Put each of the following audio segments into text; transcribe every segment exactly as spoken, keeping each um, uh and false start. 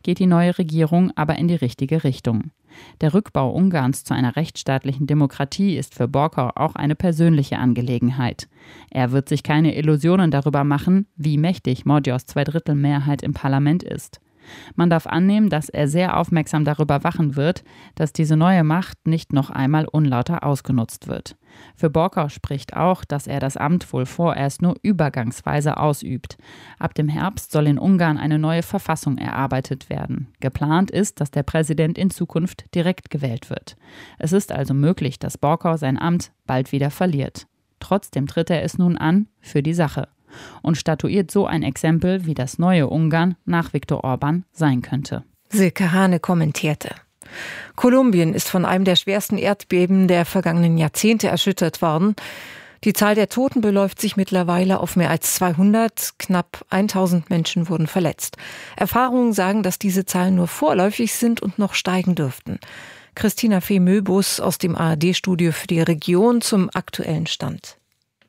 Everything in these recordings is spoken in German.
geht die neue Regierung aber in die richtige Richtung. Der Rückbau Ungarns zu einer rechtsstaatlichen Demokratie ist für Borkor auch eine persönliche Angelegenheit. Er wird sich keine Illusionen darüber machen, wie mächtig Magyars Zweidrittelmehrheit im Parlament ist. Man darf annehmen, dass er sehr aufmerksam darüber wachen wird, dass diese neue Macht nicht noch einmal unlauter ausgenutzt wird. Für Borkor spricht auch, dass er das Amt wohl vorerst nur übergangsweise ausübt. Ab dem Herbst soll in Ungarn eine neue Verfassung erarbeitet werden. Geplant ist, dass der Präsident in Zukunft direkt gewählt wird. Es ist also möglich, dass Borkor sein Amt bald wieder verliert. Trotzdem tritt er es nun an für die Sache und statuiert so ein Exempel, wie das neue Ungarn nach Viktor Orbán sein könnte. Silke Hane kommentierte. Kolumbien ist von einem der schwersten Erdbeben der vergangenen Jahrzehnte erschüttert worden. Die Zahl der Toten beläuft sich mittlerweile auf mehr als zweihundert. Knapp tausend Menschen wurden verletzt. Erfahrungen sagen, dass diese Zahlen nur vorläufig sind und noch steigen dürften. Christina Fee-Möbus aus dem A R D-Studio für die Region zum aktuellen Stand.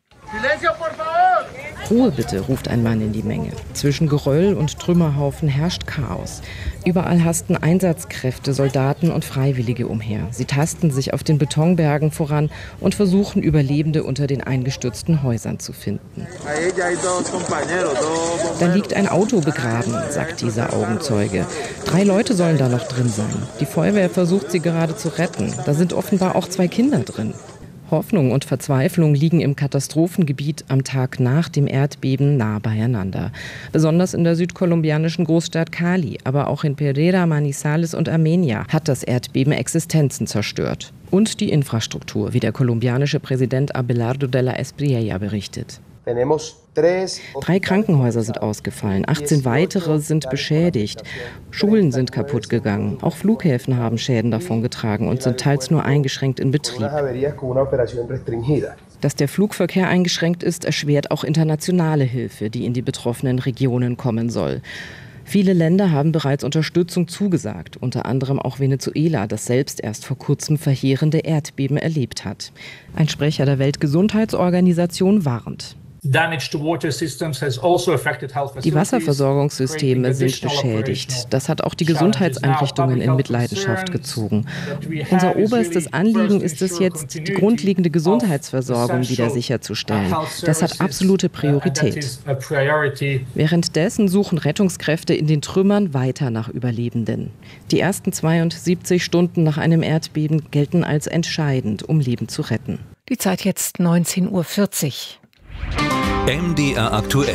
Ruhe bitte, ruft ein Mann in die Menge. Zwischen Geröll und Trümmerhaufen herrscht Chaos. Überall hasten Einsatzkräfte, Soldaten und Freiwillige umher. Sie tasten sich auf den Betonbergen voran und versuchen, Überlebende unter den eingestürzten Häusern zu finden. Da liegt ein Auto begraben, sagt dieser Augenzeuge. Drei Leute sollen da noch drin sein. Die Feuerwehr versucht, sie gerade zu retten. Da sind offenbar auch zwei Kinder drin. Hoffnung und Verzweiflung liegen im Katastrophengebiet am Tag nach dem Erdbeben nah beieinander. Besonders in der südkolumbianischen Großstadt Cali, aber auch in Pereira, Manizales und Armenia hat das Erdbeben Existenzen zerstört. Und die Infrastruktur, wie der kolumbianische Präsident Abelardo de la Espriella berichtet. Drei Krankenhäuser sind ausgefallen, achtzehn weitere sind beschädigt. Schulen sind kaputt gegangen. Auch Flughäfen haben Schäden davongetragen und sind teils nur eingeschränkt in Betrieb. Dass der Flugverkehr eingeschränkt ist, erschwert auch internationale Hilfe, die in die betroffenen Regionen kommen soll. Viele Länder haben bereits Unterstützung zugesagt, unter anderem auch Venezuela, das selbst erst vor kurzem verheerende Erdbeben erlebt hat. Ein Sprecher der Weltgesundheitsorganisation warnt. Die Wasserversorgungssysteme sind beschädigt. Das hat auch die Gesundheitseinrichtungen in Mitleidenschaft gezogen. Unser oberstes Anliegen ist es jetzt, die grundlegende Gesundheitsversorgung wieder sicherzustellen. Das hat absolute Priorität. Währenddessen suchen Rettungskräfte in den Trümmern weiter nach Überlebenden. Die ersten zweiundsiebzig Stunden nach einem Erdbeben gelten als entscheidend, um Leben zu retten. Die Zeit jetzt neunzehn Uhr vierzig. M D R aktuell.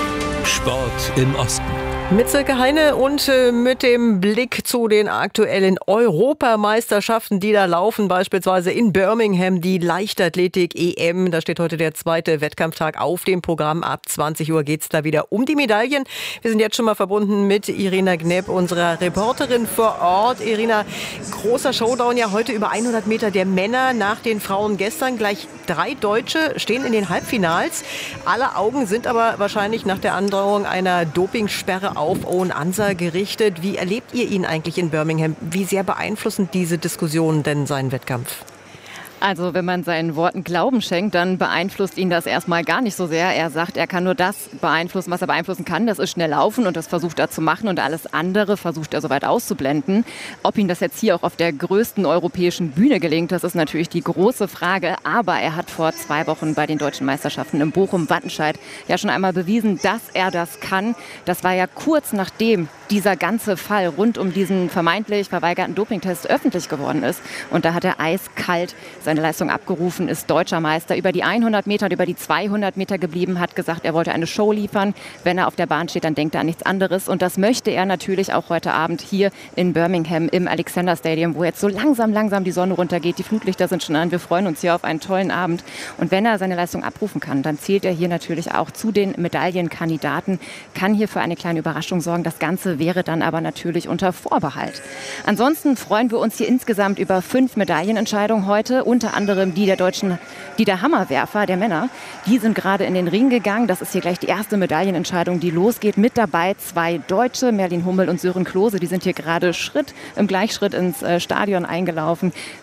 Sport im Osten. Mit Silke Heine und äh, mit dem Blick zu den aktuellen Europameisterschaften, die da laufen, beispielsweise in Birmingham, die Leichtathletik-E M. Da steht heute der zweite Wettkampftag auf dem Programm. Ab zwanzig Uhr geht's da wieder um die Medaillen. Wir sind jetzt schon mal verbunden mit Irina Gnepp, unserer Reporterin vor Ort. Irina, großer Showdown ja heute über hundert Meter der Männer nach den Frauen gestern. Gleich drei Deutsche stehen in den Halbfinals. Alle Augen sind aber wahrscheinlich nach der Androhung einer Dopingsperre auf Owen Ansah gerichtet. Wie erlebt ihr ihn eigentlich in Birmingham? Wie sehr beeinflussen diese Diskussionen denn seinen Wettkampf? Also wenn man seinen Worten Glauben schenkt, dann beeinflusst ihn das erstmal gar nicht so sehr. Er sagt, er kann nur das beeinflussen, was er beeinflussen kann. Das ist schnell laufen und das versucht er zu machen und alles andere versucht er soweit auszublenden. Ob ihm das jetzt hier auch auf der größten europäischen Bühne gelingt, das ist natürlich die große Frage. Aber er hat vor zwei Wochen bei den deutschen Meisterschaften in Bochum-Wattenscheid ja schon einmal bewiesen, dass er das kann. Das war ja kurz nachdem dieser ganze Fall rund um diesen vermeintlich verweigerten Dopingtest öffentlich geworden ist. Und da hat er eiskalt seine Leistung abgerufen, ist deutscher Meister über die hundert Meter und über die zweihundert Meter geblieben, hat gesagt, er wollte eine Show liefern. Wenn er auf der Bahn steht, dann denkt er an nichts anderes. Und das möchte er natürlich auch heute Abend hier in Birmingham im Alexander Stadium, wo jetzt so langsam, langsam die Sonne runtergeht. Die Flutlichter sind schon an. Wir freuen uns hier auf einen tollen Abend. Und wenn er seine Leistung abrufen kann, dann zählt er hier natürlich auch zu den Medaillenkandidaten, kann hier für eine kleine Überraschung sorgen. Das Ganze wäre dann aber natürlich unter Vorbehalt. Ansonsten freuen wir uns hier insgesamt über fünf Medaillenentscheidungen heute, unter anderem die der deutschen, die der Hammerwerfer der Männer. Die sind gerade in den Ring gegangen. Das ist hier gleich die erste Medaillenentscheidung, die losgeht. Mit dabei zwei Deutsche, Merlin Hummel und Sören Klose. Die sind hier gerade Schritt im Gleichschritt ins Stadion eingelaufen.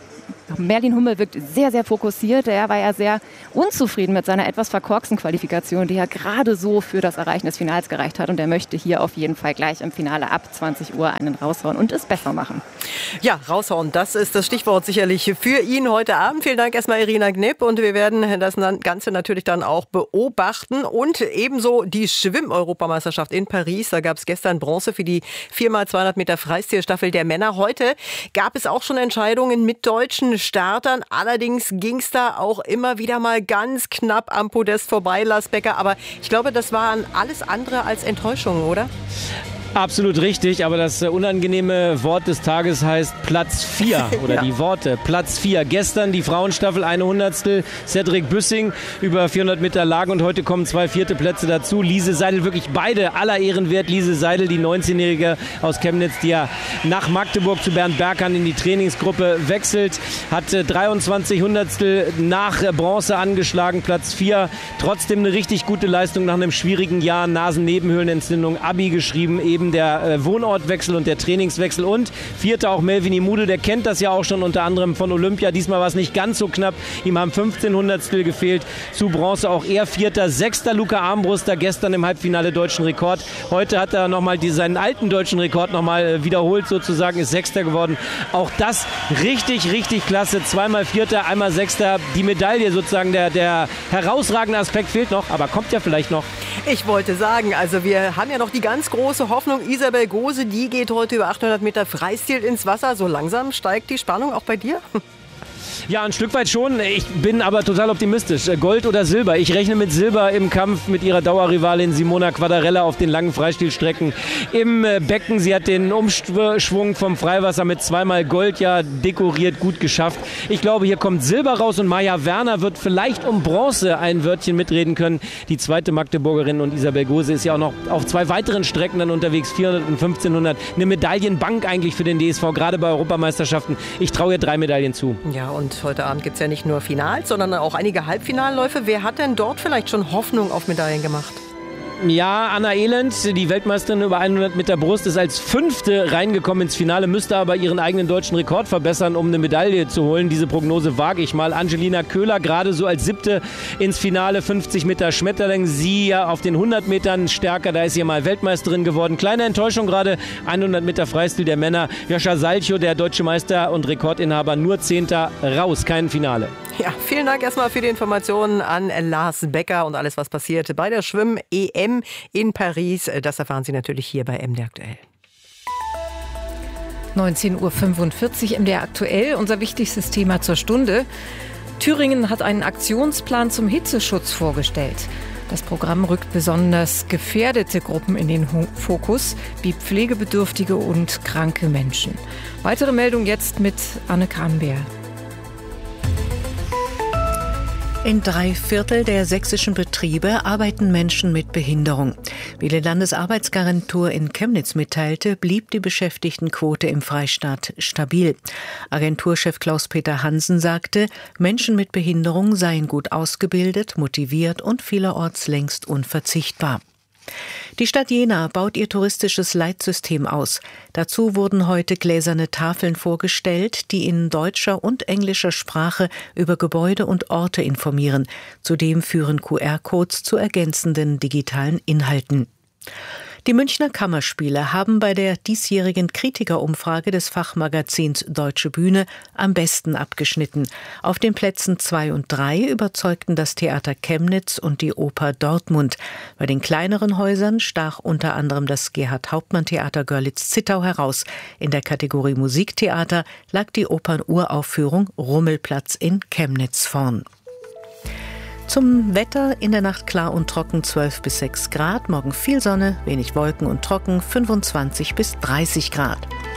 Merlin Hummel wirkt sehr, sehr fokussiert. Er war ja sehr unzufrieden mit seiner etwas verkorksten Qualifikation, die ja gerade so für das Erreichen des Finals gereicht hat. Und er möchte hier auf jeden Fall gleich im Finale ab zwanzig Uhr einen raushauen und es besser machen. Ja, raushauen, das ist das Stichwort sicherlich für ihn heute Abend. Vielen Dank erstmal Irina Knipp und wir werden das Ganze natürlich dann auch beobachten. Und ebenso die Schwimm-Europameisterschaft in Paris. Da gab es gestern Bronze für die vier mal zweihundert Meter Freistilstaffel der Männer. Heute gab es auch schon Entscheidungen mit deutschen Startern. Allerdings ging es da auch immer wieder mal ganz knapp am Podest vorbei, Lars Becker. Aber ich glaube, das waren alles andere als Enttäuschungen, oder? Absolut richtig, aber das unangenehme Wort des Tages heißt Platz vier oder ja. Die Worte Platz vier. Gestern die Frauenstaffel eine Hundertstel, Cedric Büssing über vierhundert Meter Lagen und heute kommen zwei vierte Plätze dazu. Lise Seidel, wirklich beide aller Ehren wert. Lise Seidel, die neunzehnjährige aus Chemnitz, die ja nach Magdeburg zu Bernd Berghahn in die Trainingsgruppe wechselt, hat dreiundzwanzig Hundertstel nach Bronze angeschlagen, Platz vier. Trotzdem eine richtig gute Leistung nach einem schwierigen Jahr, Nasennebenhöhlenentzündung, Abi geschrieben, eben der äh, Wohnortwechsel und der Trainingswechsel und vierter auch Melvin Imudel, der kennt das ja auch schon unter anderem von Olympia. Diesmal war es nicht ganz so knapp, ihm haben fünfzehn Hundertstel gefehlt zu Bronze, auch er vierter, sechster Luca Armbruster, gestern im Halbfinale deutschen Rekord. Heute hat er nochmal seinen alten deutschen Rekord nochmal äh, wiederholt sozusagen, ist sechster geworden. Auch das richtig, richtig klasse, zweimal vierter, einmal sechster, die Medaille sozusagen, der, der herausragende Aspekt fehlt noch, aber kommt ja vielleicht noch. Ich wollte sagen, also wir haben ja noch die ganz große Hoffnung, Isabel Gose, die geht heute über achthundert Meter Freistil ins Wasser. So langsam steigt die Spannung auch bei dir? Ja, ein Stück weit schon. Ich bin aber total optimistisch. Gold oder Silber? Ich rechne mit Silber im Kampf mit ihrer Dauerrivalin Simona Quadarella auf den langen Freistilstrecken im Becken. Sie hat den Umschwung vom Freiwasser mit zweimal Gold ja dekoriert, gut geschafft. Ich glaube, hier kommt Silber raus und Maja Werner wird vielleicht um Bronze ein Wörtchen mitreden können. Die zweite Magdeburgerin und Isabel Gose ist ja auch noch auf zwei weiteren Strecken dann unterwegs, vierhundert und fünfzehnhundert. Eine Medaillenbank eigentlich für den D S V, gerade bei Europameisterschaften. Ich traue ihr drei Medaillen zu. Ja, und heute Abend gibt es ja nicht nur Finals, sondern auch einige Halbfinalläufe. Wer hat denn dort vielleicht schon Hoffnung auf Medaillen gemacht? Ja, Anna Elend, die Weltmeisterin über hundert Meter Brust, ist als Fünfte reingekommen ins Finale, müsste aber ihren eigenen deutschen Rekord verbessern, um eine Medaille zu holen. Diese Prognose wage ich mal. Angelina Köhler gerade so als Siebte ins Finale, fünfzig Meter Schmetterling. Sie ja auf den hundert Metern stärker, da ist sie mal Weltmeisterin geworden. Kleine Enttäuschung gerade, hundert Meter Freistil der Männer. Joscha Salcho, der deutsche Meister und Rekordinhaber, nur Zehnter, raus, kein Finale. Ja, vielen Dank erstmal für die Informationen an Lars Becker und alles, was passiert bei der Schwimm-E M in Paris. Das erfahren Sie natürlich hier bei M D R aktuell. neunzehn Uhr fünfundvierzig M D R aktuell, unser wichtigstes Thema zur Stunde. Thüringen hat einen Aktionsplan zum Hitzeschutz vorgestellt. Das Programm rückt besonders gefährdete Gruppen in den Fokus, wie pflegebedürftige und kranke Menschen. Weitere Meldung jetzt mit Anne Kahnbär. In drei Viertel der sächsischen Betriebe arbeiten Menschen mit Behinderung. Wie die Landesarbeitsagentur in Chemnitz mitteilte, blieb die Beschäftigtenquote im Freistaat stabil. Agenturchef Klaus-Peter Hansen sagte, Menschen mit Behinderung seien gut ausgebildet, motiviert und vielerorts längst unverzichtbar. Die Stadt Jena baut ihr touristisches Leitsystem aus. Dazu wurden heute gläserne Tafeln vorgestellt, die in deutscher und englischer Sprache über Gebäude und Orte informieren. Zudem führen Q R-Codes zu ergänzenden digitalen Inhalten. Die Münchner Kammerspiele haben bei der diesjährigen Kritikerumfrage des Fachmagazins Deutsche Bühne am besten abgeschnitten. Auf den Plätzen zwei und drei überzeugten das Theater Chemnitz und die Oper Dortmund. Bei den kleineren Häusern stach unter anderem das Gerhard-Hauptmann-Theater Görlitz-Zittau heraus. In der Kategorie Musiktheater lag die Opernuraufführung Rummelplatz in Chemnitz vorn. Zum Wetter: in der Nacht klar und trocken, zwölf bis sechs Grad. Morgen viel Sonne, wenig Wolken und trocken, fünfundzwanzig bis dreißig Grad.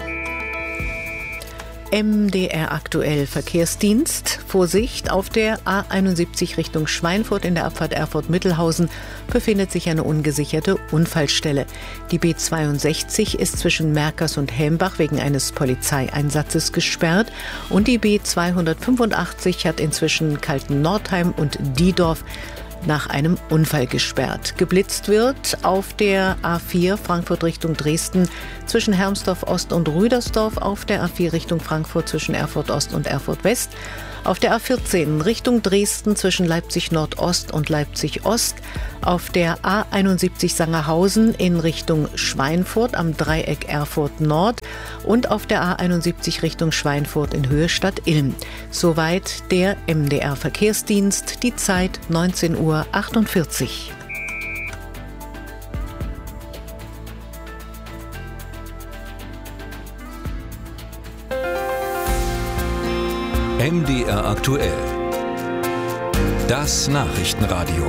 M D R aktuell Verkehrsdienst. Vorsicht, auf der A einundsiebzig Richtung Schweinfurt in der Abfahrt Erfurt-Mittelhausen befindet sich eine ungesicherte Unfallstelle. Die B zweiundsechzig ist zwischen Merkers und Helmbach wegen eines Polizeieinsatzes gesperrt und die B zweihundertfünfundachtzig hat inzwischen Kalten-Nordheim und Diedorf nach einem Unfall gesperrt. Geblitzt wird auf der A vier Frankfurt Richtung Dresden zwischen Hermsdorf Ost und Rüdersdorf, auf der A vier Richtung Frankfurt zwischen Erfurt Ost und Erfurt West, auf der A vierzehn Richtung Dresden zwischen Leipzig Nordost und Leipzig Ost, auf der A einundsiebzig Sangerhausen in Richtung Schweinfurt am Dreieck Erfurt Nord und auf der A einundsiebzig Richtung Schweinfurt in Höhe Stadt-Ilm. Soweit der M D R Verkehrsdienst, die Zeit neunzehn Uhr achtundvierzig. M D R aktuell. Das Nachrichtenradio.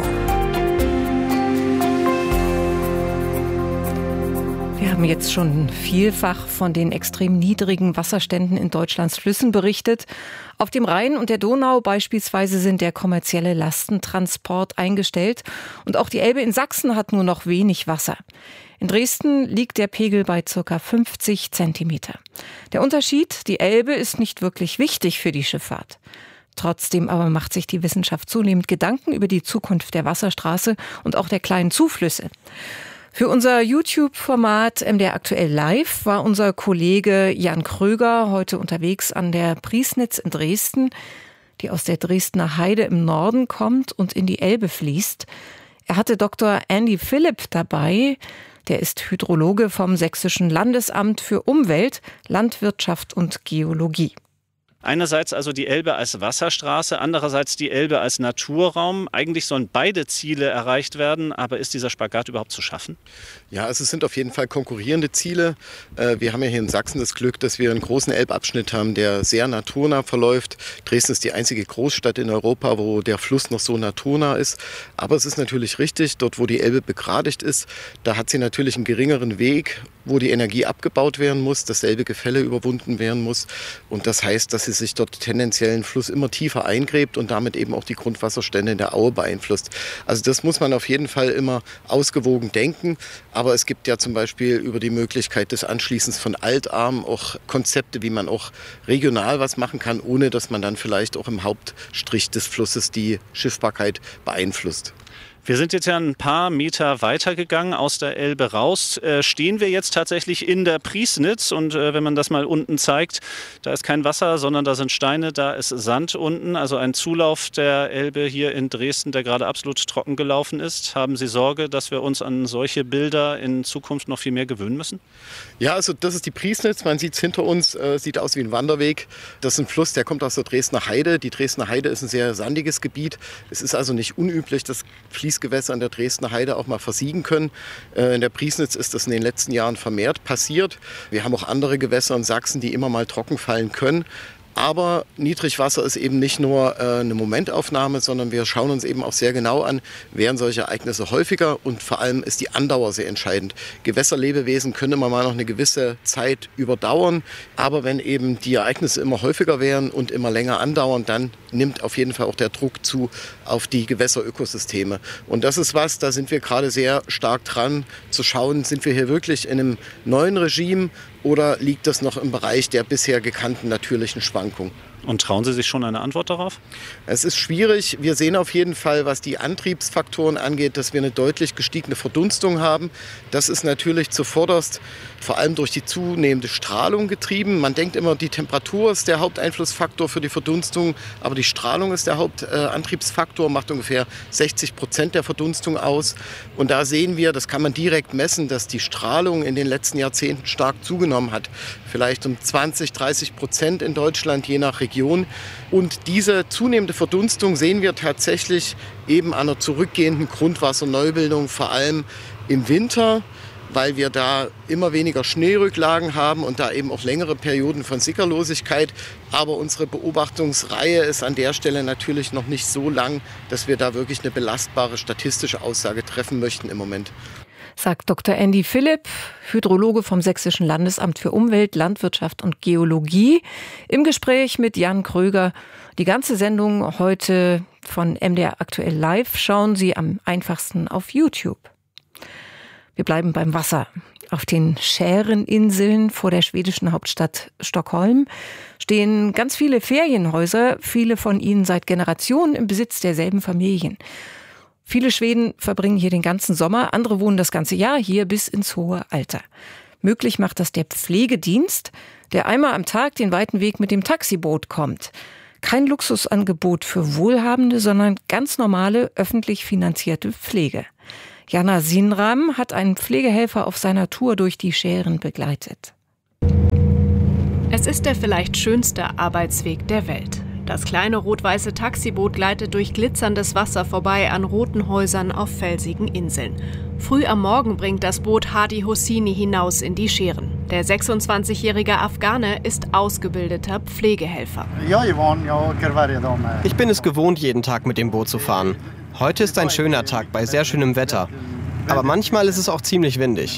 Wir haben jetzt schon vielfach von den extrem niedrigen Wasserständen in Deutschlands Flüssen berichtet. Auf dem Rhein und der Donau beispielsweise sind der kommerzielle Lastentransport eingestellt. Und auch die Elbe in Sachsen hat nur noch wenig Wasser. In Dresden liegt der Pegel bei ca. fünfzig Zentimeter. Der Unterschied, die Elbe ist nicht wirklich wichtig für die Schifffahrt. Trotzdem aber macht sich die Wissenschaft zunehmend Gedanken über die Zukunft der Wasserstraße und auch der kleinen Zuflüsse. Für unser YouTube-Format M D R aktuell live war unser Kollege Jan Kröger heute unterwegs an der Priesnitz in Dresden, die aus der Dresdner Heide im Norden kommt und in die Elbe fließt. Er hatte Doktor Andy Philipp dabei. Der ist Hydrologe vom Sächsischen Landesamt für Umwelt, Landwirtschaft und Geologie. Einerseits also die Elbe als Wasserstraße, andererseits die Elbe als Naturraum. Eigentlich sollen beide Ziele erreicht werden, aber ist dieser Spagat überhaupt zu schaffen? Ja, also es sind auf jeden Fall konkurrierende Ziele. Wir haben ja hier in Sachsen das Glück, dass wir einen großen Elbabschnitt haben, der sehr naturnah verläuft. Dresden ist die einzige Großstadt in Europa, wo der Fluss noch so naturnah ist. Aber es ist natürlich richtig, dort wo die Elbe begradigt ist, da hat sie natürlich einen geringeren Weg, wo die Energie abgebaut werden muss, dasselbe Gefälle überwunden werden muss. Und das heißt, dass sie sich dort tendenziell einen Fluss immer tiefer eingräbt und damit eben auch die Grundwasserstände in der Aue beeinflusst. Also das muss man auf jeden Fall immer ausgewogen denken. Aber es gibt ja zum Beispiel über die Möglichkeit des Anschließens von Altarmen auch Konzepte, wie man auch regional was machen kann, ohne dass man dann vielleicht auch im Hauptstrich des Flusses die Schiffbarkeit beeinflusst. Wir sind jetzt ja ein paar Meter weitergegangen aus der Elbe raus. Äh, stehen wir jetzt tatsächlich in der Priesnitz und äh, wenn man das mal unten zeigt, da ist kein Wasser, sondern da sind Steine, da ist Sand unten. Also ein Zulauf der Elbe hier in Dresden, der gerade absolut trocken gelaufen ist. Haben Sie Sorge, dass wir uns an solche Bilder in Zukunft noch viel mehr gewöhnen müssen? Ja, also das ist die Priesnitz. Man sieht es hinter uns, äh, sieht aus wie ein Wanderweg. Das ist ein Fluss, der kommt aus der Dresdner Heide. Die Dresdner Heide ist ein sehr sandiges Gebiet. Es ist also nicht unüblich, dass Fließ Gewässer an der Dresdner Heide auch mal versiegen können. In der Priesnitz ist das in den letzten Jahren vermehrt passiert. Wir haben auch andere Gewässer in Sachsen, die immer mal trocken fallen können. Aber Niedrigwasser ist eben nicht nur äh, eine Momentaufnahme, sondern wir schauen uns eben auch sehr genau an, werden solche Ereignisse häufiger und vor allem ist die Andauer sehr entscheidend. Gewässerlebewesen können immer mal noch eine gewisse Zeit überdauern, aber wenn eben die Ereignisse immer häufiger werden und immer länger andauern, dann nimmt auf jeden Fall auch der Druck zu auf die Gewässerökosysteme. Und das ist was, da sind wir gerade sehr stark dran zu schauen, sind wir hier wirklich in einem neuen Regime oder liegt das noch im Bereich der bisher gekannten natürlichen Schwankungen? Und trauen Sie sich schon eine Antwort darauf? Es ist schwierig. Wir sehen auf jeden Fall, was die Antriebsfaktoren angeht, dass wir eine deutlich gestiegene Verdunstung haben. Das ist natürlich zuvorderst vor allem durch die zunehmende Strahlung getrieben. Man denkt immer, die Temperatur ist der Haupteinflussfaktor für die Verdunstung, aber die Strahlung ist der Hauptantriebsfaktor, macht ungefähr sechzig Prozent der Verdunstung aus. Und da sehen wir, das kann man direkt messen, dass die Strahlung in den letzten Jahrzehnten stark zugenommen hat. Vielleicht um zwanzig, dreißig Prozent in Deutschland, je nach Region. Und diese zunehmende Verdunstung sehen wir tatsächlich eben an einer zurückgehenden Grundwasserneubildung, vor allem im Winter, weil wir da immer weniger Schneerücklagen haben und da eben auch längere Perioden von Sickerlosigkeit. Aber unsere Beobachtungsreihe ist an der Stelle natürlich noch nicht so lang, dass wir da wirklich eine belastbare statistische Aussage treffen möchten im Moment. Sagt Doktor Andy Philipp, Hydrologe vom Sächsischen Landesamt für Umwelt, Landwirtschaft und Geologie, im Gespräch mit Jan Kröger. Die ganze Sendung heute von M D R aktuell live schauen Sie am einfachsten auf YouTube. Wir bleiben beim Wasser. Auf den Schäreninseln vor der schwedischen Hauptstadt Stockholm stehen ganz viele Ferienhäuser, viele von ihnen seit Generationen im Besitz derselben Familien. Viele Schweden verbringen hier den ganzen Sommer, andere wohnen das ganze Jahr hier bis ins hohe Alter. Möglich macht das der Pflegedienst, der einmal am Tag den weiten Weg mit dem Taxiboot kommt. Kein Luxusangebot für Wohlhabende, sondern ganz normale, öffentlich finanzierte Pflege. Jana Sinram hat einen Pflegehelfer auf seiner Tour durch die Schären begleitet. Es ist der vielleicht schönste Arbeitsweg der Welt. Das kleine rot-weiße Taxiboot gleitet durch glitzerndes Wasser vorbei an roten Häusern auf felsigen Inseln. Früh am Morgen bringt das Boot Hadi Hosseini hinaus in die Schären. Der sechsundzwanzigjährige Afghane ist ausgebildeter Pflegehelfer. Ich bin es gewohnt, jeden Tag mit dem Boot zu fahren. Heute ist ein schöner Tag bei sehr schönem Wetter. Aber manchmal ist es auch ziemlich windig.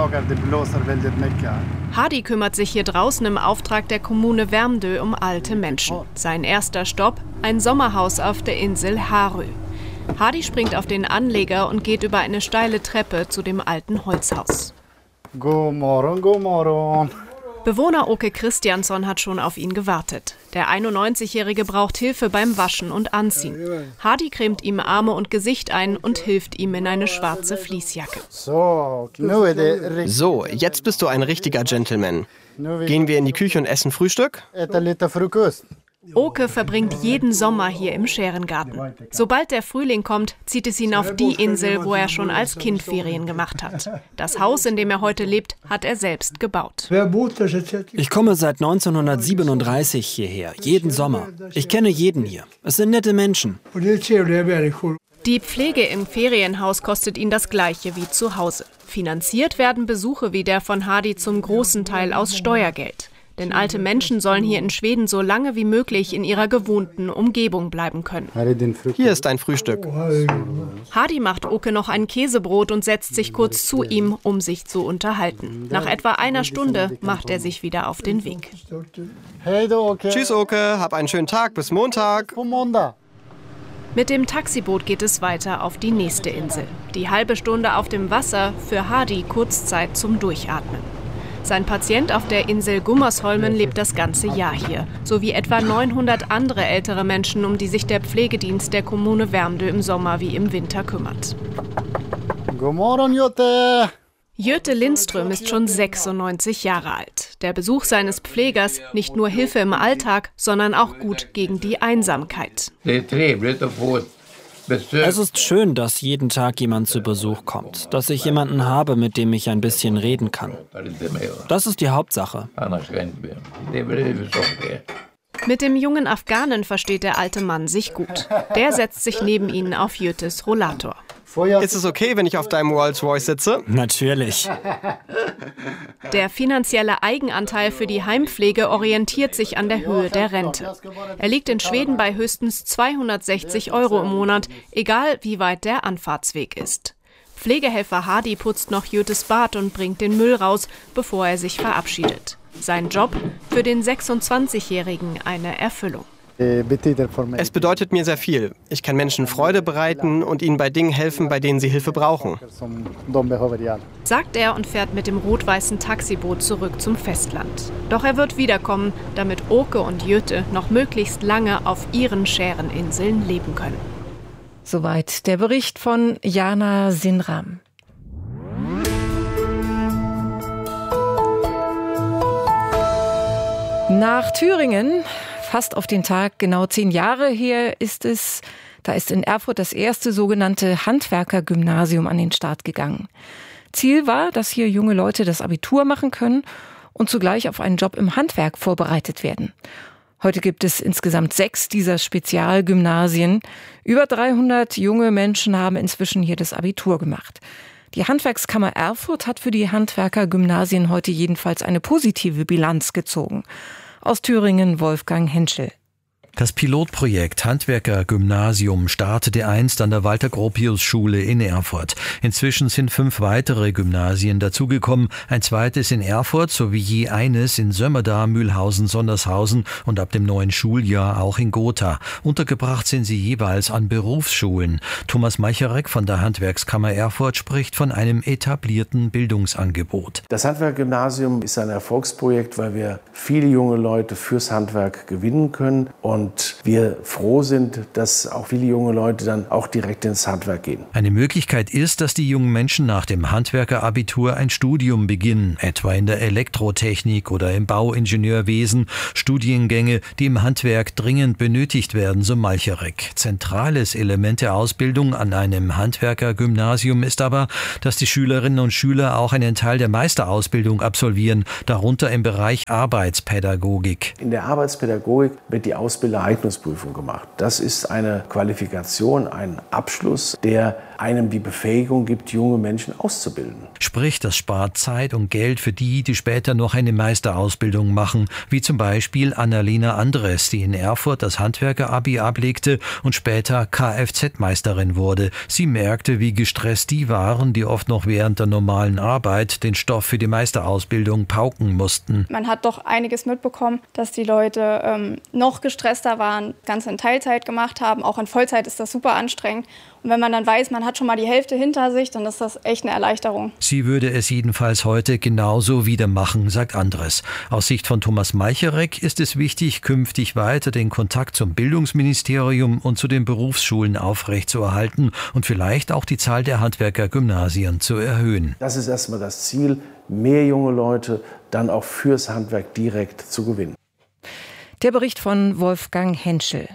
Hadi kümmert sich hier draußen im Auftrag der Kommune Värmdö um alte Menschen. Sein erster Stopp, ein Sommerhaus auf der Insel Harö. Hadi springt auf den Anleger und geht über eine steile Treppe zu dem alten Holzhaus. God morgon, god morgon. Bewohner Åke Christiansson hat schon auf ihn gewartet. Der einundneunzigjährige braucht Hilfe beim Waschen und Anziehen. Hadi cremt ihm Arme und Gesicht ein und hilft ihm in eine schwarze Fließjacke. So, jetzt bist du ein richtiger Gentleman. Gehen wir in die Küche und essen Frühstück? Åke verbringt jeden Sommer hier im Schärengarten. Sobald der Frühling kommt, zieht es ihn auf die Insel, wo er schon als Kind Ferien gemacht hat. Das Haus, in dem er heute lebt, hat er selbst gebaut. Ich komme seit neunzehnhundertsiebenunddreißig hierher, jeden Sommer. Ich kenne jeden hier. Es sind nette Menschen. Die Pflege im Ferienhaus kostet ihn das Gleiche wie zu Hause. Finanziert werden Besuche wie der von Hadi zum großen Teil aus Steuergeld. Denn alte Menschen sollen hier in Schweden so lange wie möglich in ihrer gewohnten Umgebung bleiben können. Hier ist dein Frühstück. Hadi macht Åke noch ein Käsebrot und setzt sich kurz zu ihm, um sich zu unterhalten. Nach etwa einer Stunde macht er sich wieder auf den Weg. Tschüss, Åke. Hab einen schönen Tag. Bis Montag. Mit dem Taxiboot geht es weiter auf die nächste Insel. Die halbe Stunde auf dem Wasser, für Hadi Kurzzeit zum Durchatmen. Sein Patient auf der Insel Gummersholmen lebt das ganze Jahr hier, sowie etwa neunhundert andere ältere Menschen, um die sich der Pflegedienst der Kommune Värmdö im Sommer wie im Winter kümmert. God morgon, Jutta. Jöte Lindström ist schon sechsundneunzig Jahre alt. Der Besuch seines Pflegers nicht nur Hilfe im Alltag, sondern auch gut gegen die Einsamkeit. Es ist schön, dass jeden Tag jemand zu Besuch kommt, dass ich jemanden habe, mit dem ich ein bisschen reden kann. Das ist die Hauptsache. Mit dem jungen Afghanen versteht der alte Mann sich gut. Der setzt sich neben ihn auf Jötes Rollator. Ist es okay, wenn ich auf deinem Rolls-Royce sitze? Natürlich. Der finanzielle Eigenanteil für die Heimpflege orientiert sich an der Höhe der Rente. Er liegt in Schweden bei höchstens zweihundertsechzig Euro im Monat, egal wie weit der Anfahrtsweg ist. Pflegehelfer Hadi putzt noch Jötes Bad und bringt den Müll raus, bevor er sich verabschiedet. Sein Job für den sechsundzwanzigjährigen eine Erfüllung. Es bedeutet mir sehr viel. Ich kann Menschen Freude bereiten und ihnen bei Dingen helfen, bei denen sie Hilfe brauchen. Sagt er und fährt mit dem rot-weißen Taxiboot zurück zum Festland. Doch er wird wiederkommen, damit Åke und Jöte noch möglichst lange auf ihren Schäreninseln leben können. Soweit der Bericht von Jana Sinram. Nach Thüringen, fast auf den Tag, genau zehn Jahre her ist es, da ist in Erfurt das erste sogenannte Handwerkergymnasium an den Start gegangen. Ziel war, dass hier junge Leute das Abitur machen können und zugleich auf einen Job im Handwerk vorbereitet werden. Heute gibt es insgesamt sechs dieser Spezialgymnasien. Über dreihundert junge Menschen haben inzwischen hier das Abitur gemacht. Die Handwerkskammer Erfurt hat für die Handwerkergymnasien heute jedenfalls eine positive Bilanz gezogen. Aus Thüringen Wolfgang Henschel. Das Pilotprojekt Handwerkergymnasium startete einst an der Walter-Gropius-Schule in Erfurt. Inzwischen sind fünf weitere Gymnasien dazugekommen, ein zweites in Erfurt sowie je eines in Sömmerda, Mühlhausen, Sondershausen und ab dem neuen Schuljahr auch in Gotha. Untergebracht sind sie jeweils an Berufsschulen. Thomas Meicharek von der Handwerkskammer Erfurt spricht von einem etablierten Bildungsangebot. Das Handwerkergymnasium ist ein Erfolgsprojekt, weil wir viele junge Leute fürs Handwerk gewinnen können. Und und wir froh sind, dass auch viele junge Leute dann auch direkt ins Handwerk gehen. Eine Möglichkeit ist, dass die jungen Menschen nach dem Handwerkerabitur ein Studium beginnen, etwa in der Elektrotechnik oder im Bauingenieurwesen, Studiengänge, die im Handwerk dringend benötigt werden, so Malcherek. Zentrales Element der Ausbildung an einem Handwerkergymnasium ist aber, dass die Schülerinnen und Schüler auch einen Teil der Meisterausbildung absolvieren, darunter im Bereich Arbeitspädagogik. In der Arbeitspädagogik wird die Ausbildereignungsprüfung gemacht. Das ist eine Qualifikation, ein Abschluss, der einem die Befähigung gibt, junge Menschen auszubilden. Sprich, das spart Zeit und Geld für die, die später noch eine Meisterausbildung machen, wie zum Beispiel Annalena Andres, die in Erfurt das Handwerker-Abi ablegte und später Kfz-Meisterin wurde. Sie merkte, wie gestresst die waren, die oft noch während der normalen Arbeit den Stoff für die Meisterausbildung pauken mussten. Man hat doch einiges mitbekommen, dass die Leute ähm, noch gestresster waren, ganz in Teilzeit gemacht haben. Auch in Vollzeit ist das super anstrengend. Und wenn man dann weiß, man hat schon mal die Hälfte hinter sich, dann ist das echt eine Erleichterung. Sie würde es jedenfalls heute genauso wieder machen, sagt Andres. Aus Sicht von Thomas Malcherek ist es wichtig, künftig weiter den Kontakt zum Bildungsministerium und zu den Berufsschulen aufrechtzuerhalten und vielleicht auch die Zahl der Handwerkergymnasien zu erhöhen. Das ist erstmal das Ziel, mehr junge Leute dann auch fürs Handwerk direkt zu gewinnen. Der Bericht von Wolfgang Henschel.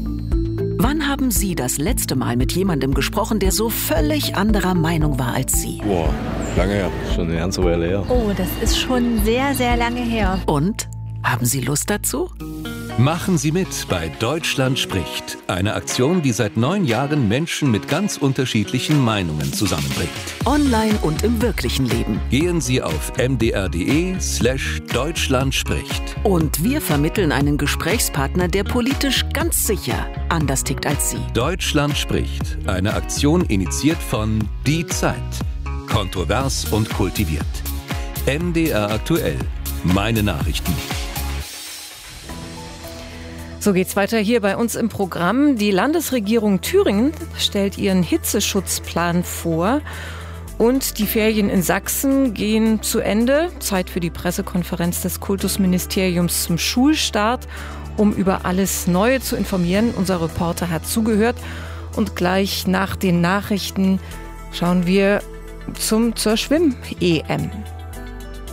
Wann haben Sie das letzte Mal mit jemandem gesprochen, der so völlig anderer Meinung war als Sie? Boah, lange her. Schon eine ganze Weile her. Oh, das ist schon sehr, sehr lange her. Und? Haben Sie Lust dazu? Machen Sie mit bei Deutschland spricht. Eine Aktion, die seit neun Jahren Menschen mit ganz unterschiedlichen Meinungen zusammenbringt. Online und im wirklichen Leben. Gehen Sie auf mdr.de slash Deutschland spricht. Und wir vermitteln einen Gesprächspartner, der politisch ganz sicher anders tickt als Sie. Deutschland spricht. Eine Aktion initiiert von Die Zeit. Kontrovers und kultiviert. M D R aktuell. Meine Nachrichten. So geht's weiter hier bei uns im Programm. Die Landesregierung Thüringen stellt ihren Hitzeschutzplan vor. Und die Ferien in Sachsen gehen zu Ende. Zeit für die Pressekonferenz des Kultusministeriums zum Schulstart, um über alles Neue zu informieren. Unser Reporter hat zugehört. Und gleich nach den Nachrichten schauen wir zum, zur Schwimm-E M.